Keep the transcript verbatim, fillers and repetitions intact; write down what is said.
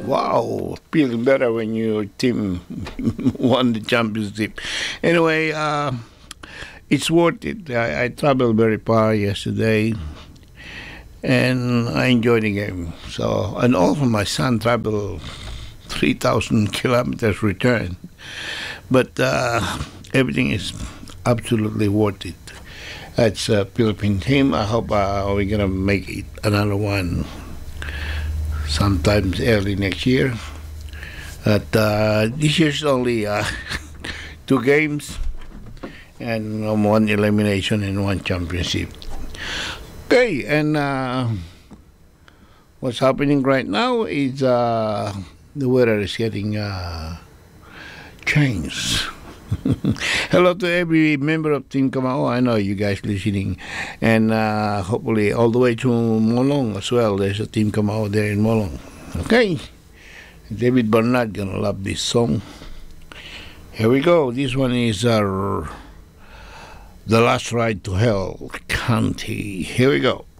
Wow, feeling better when your team won the championship. Anyway, uh, it's worth it. I, I traveled very far yesterday, and I enjoyed the game. So, and also my son traveled three thousand kilometers return, but uh, everything is absolutely worth it. That's a Philippine team. I hope uh, we're gonna make it another one sometimes early next year. But uh, this year's only uh, two games and um, one elimination and one championship. Okay, and uh, what's happening right now is uh, the weather is getting uh, changed. Hello to every member of Team Kamao. I know you guys listening, and uh, hopefully all the way to Molong as well. There's a Team Kamao there in Molong. Okay, David Bernard gonna love this song. Here we go. This one is uh, The Last Ride to Hell County. Here we go.